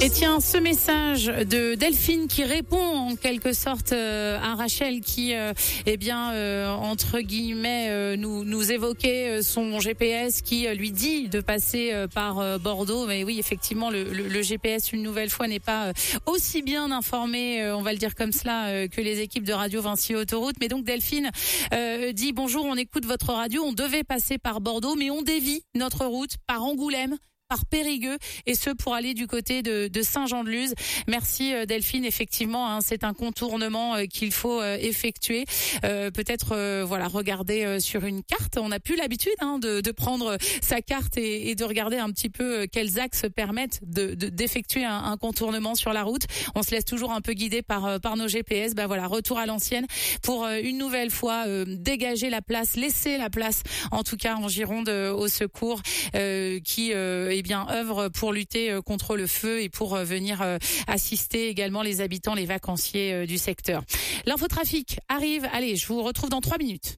Et tiens, ce message de Delphine qui répond en quelque sorte à Rachel qui, entre guillemets, nous évoquait son GPS qui lui dit de passer par Bordeaux. Mais oui, effectivement, le GPS, une nouvelle fois, n'est pas aussi bien informé, on va le dire comme cela, que les équipes de Radio Vinci Autoroute. Mais donc Delphine dit bonjour, on écoute votre radio, on devait passer par Bordeaux, mais on dévie notre route par Angoulême, par Périgueux, et ce pour aller du côté de Saint-Jean-de-Luz. Merci Delphine, effectivement, c'est un contournement qu'il faut effectuer. Peut-être regarder sur une carte. On n'a plus l'habitude de prendre sa carte et de regarder un petit peu quels axes permettent d'effectuer un contournement sur la route. On se laisse toujours un peu guider par nos GPS. Retour à l'ancienne pour une nouvelle fois dégager la place, laisser la place, en tout cas en Gironde, au secours qui œuvre pour lutter contre le feu et pour venir assister également les habitants, les vacanciers du secteur. L'infotrafic arrive. Allez, je vous retrouve dans 3 minutes.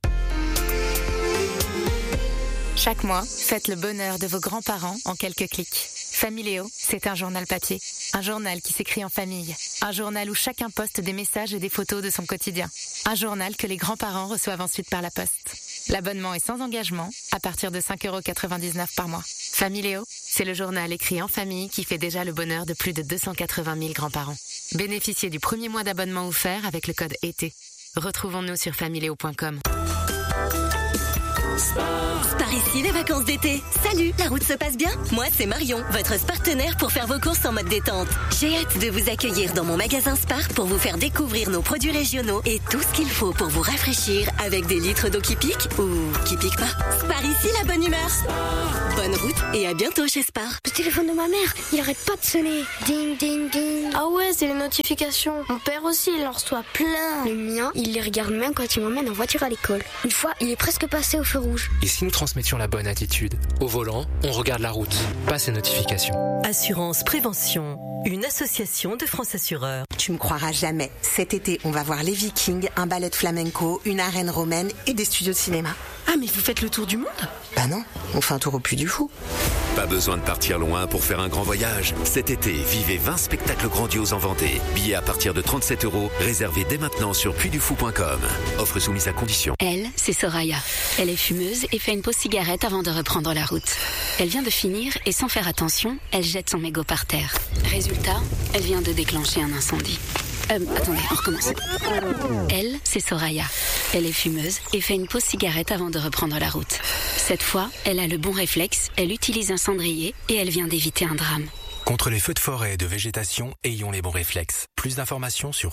Chaque mois, faites le bonheur de vos grands-parents en quelques clics. Familéo, c'est un journal papier. Un journal qui s'écrit en famille. Un journal où chacun poste des messages et des photos de son quotidien. Un journal que les grands-parents reçoivent ensuite par la poste. L'abonnement est sans engagement, à partir de 5,99 € par mois. Familéo, c'est le journal écrit en famille qui fait déjà le bonheur de plus de 280 000 grands-parents. Bénéficiez du premier mois d'abonnement offert avec le code ET. Retrouvons-nous sur familéo.com. Par ici, les vacances d'été. Salut, la route se passe bien? Moi, c'est Marion, votre partenaire pour faire vos courses en mode détente. J'ai hâte de vous accueillir dans mon magasin Spar pour vous faire découvrir nos produits régionaux et tout ce qu'il faut pour vous rafraîchir avec des litres d'eau qui pique ou qui pique pas. Spar ici, la bonne humeur. Bonne route et à bientôt chez Spar. Le téléphone de ma mère, il arrête pas de sonner. Ding, ding, ding. Ah ouais, c'est les notifications. Mon père aussi, il en reçoit plein. Le mien, il les regarde même quand il m'emmène en voiture à l'école. Une fois, il est presque passé au feu rouge. Et si nous transmettions la bonne attitude? Au volant, on regarde la route, pas ses notifications. Assurance Prévention, une association de France Assureurs. Tu me croiras jamais. Cet été, on va voir les Vikings, un ballet de flamenco, une arène romaine et des studios de cinéma. Ah, mais vous faites le tour du monde? Bah non, on fait un tour au Puy du Fou. Pas besoin de partir loin pour faire un grand voyage. Cet été, vivez 20 spectacles grandioses en Vendée. Billets à partir de 37 €, réservés dès maintenant sur puydufou.com. Offre soumise à condition. Elle, c'est Soraya. Elle est fumeuse et fait une pause cigarette avant de reprendre la route. Elle vient de finir et sans faire attention, elle jette son mégot par terre. Résultat, elle vient de déclencher un incendie. Attendez, on recommence. Elle, c'est Soraya. Elle est fumeuse et fait une pause cigarette avant de reprendre la route. Cette fois, elle a le bon réflexe, elle utilise un cendrier et elle vient d'éviter un drame. Contre les feux de forêt et de végétation, ayons les bons réflexes. Plus d'informations sur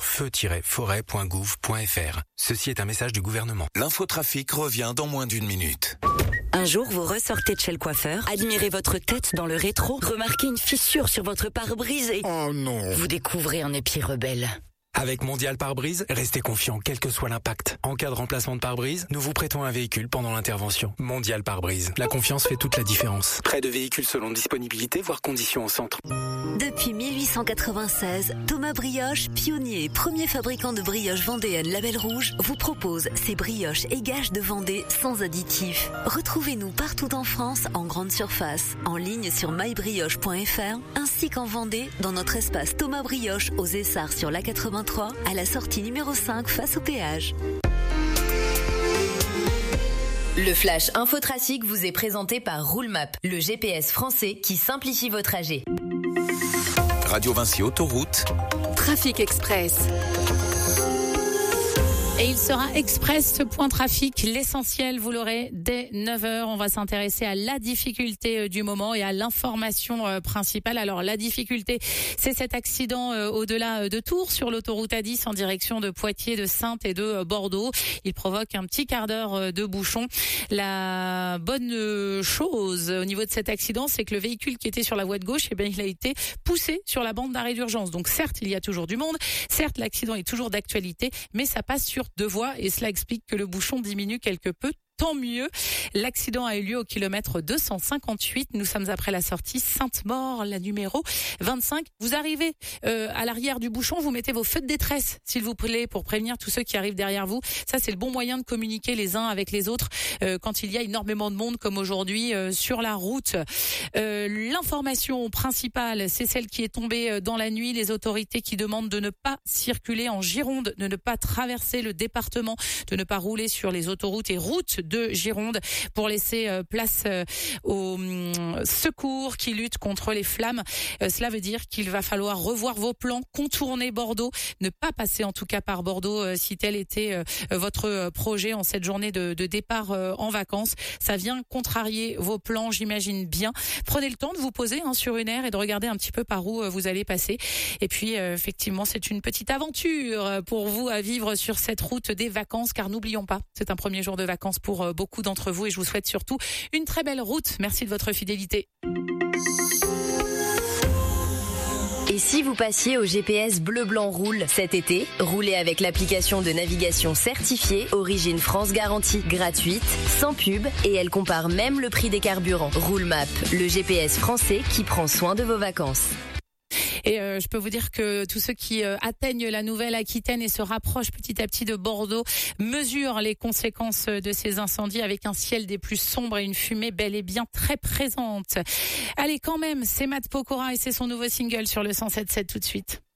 feu-forêt.gouv.fr. Ceci est un message du gouvernement. L'infotrafic revient dans moins d'1 minute. Un jour, vous ressortez de chez le coiffeur, admirez votre tête dans le rétro, remarquez une fissure sur votre pare-brise et... Oh non! Vous découvrez un épi rebelle. Avec Mondial Pare-Brise, restez confiant quel que soit l'impact. En cas de remplacement de pare-brise, nous vous prêtons un véhicule pendant l'intervention. Mondial Pare-Brise. La confiance fait toute la différence. Prêt de véhicules selon disponibilité, voire conditions au centre. Depuis 1896, Thomas Brioche, pionnier et premier fabricant de brioches vendéennes Label Rouge, vous propose ses brioches et gages de Vendée sans additifs. Retrouvez-nous partout en France, en grande surface, en ligne sur mybrioche.fr, ainsi qu'en Vendée, dans notre espace Thomas Brioche aux Essarts sur l'A83, à la sortie numéro 5 face au péage. Le Flash Infotrafic vous est présenté par Roulemap, le GPS français qui simplifie vos trajets. Radio Vinci Autoroute. Trafic Express. Et il sera express ce point trafic. L'essentiel, vous l'aurez dès 9h. On va s'intéresser à la difficulté du moment et à l'information principale. Alors, la difficulté, c'est cet accident au-delà de Tours sur l'autoroute A10 en direction de Poitiers, de Saintes et de Bordeaux. Il provoque un petit quart d'heure de bouchon. La bonne chose au niveau de cet accident, c'est que le véhicule qui était sur la voie de gauche, il a été poussé sur la bande d'arrêt d'urgence. Donc, certes, il y a toujours du monde. Certes, l'accident est toujours d'actualité, mais ça passe sur 2 voies et cela explique que le bouchon diminue quelque peu. tant mieux. L'accident a eu lieu au kilomètre 258. Nous sommes après la sortie Sainte-Maure, la numéro 25. Vous arrivez à l'arrière du bouchon, vous mettez vos feux de détresse, s'il vous plaît, pour prévenir tous ceux qui arrivent derrière vous. Ça, c'est le bon moyen de communiquer les uns avec les autres quand il y a énormément de monde comme aujourd'hui sur la route. L'information principale, c'est celle qui est tombée dans la nuit. Les autorités qui demandent de ne pas circuler en Gironde, de ne pas traverser le département, de ne pas rouler sur les autoroutes et routes de Gironde pour laisser place aux secours qui luttent contre les flammes. Cela veut dire qu'il va falloir revoir vos plans, contourner Bordeaux, ne pas passer en tout cas par Bordeaux si tel était votre projet en cette journée de départ en vacances. Ça vient contrarier vos plans, j'imagine bien. Prenez le temps de vous poser sur une aire et de regarder un petit peu par où vous allez passer. Et puis effectivement, c'est une petite aventure pour vous à vivre sur cette route des vacances, car n'oublions pas, c'est un premier jour de vacances pour beaucoup d'entre vous et je vous souhaite surtout une très belle route. Merci de votre fidélité. Et si vous passiez au GPS Bleu Blanc Roule cet été, roulez avec l'application de navigation certifiée Origine France Garantie, gratuite, sans pub, et elle compare même le prix des carburants. Roule Map, le GPS français qui prend soin de vos vacances. Et je peux vous dire que tous ceux qui atteignent la Nouvelle-Aquitaine et se rapprochent petit à petit de Bordeaux mesurent les conséquences de ces incendies avec un ciel des plus sombres et une fumée bel et bien très présente. Allez, quand même, c'est Matt Pokora et c'est son nouveau single sur le 107.7 tout de suite.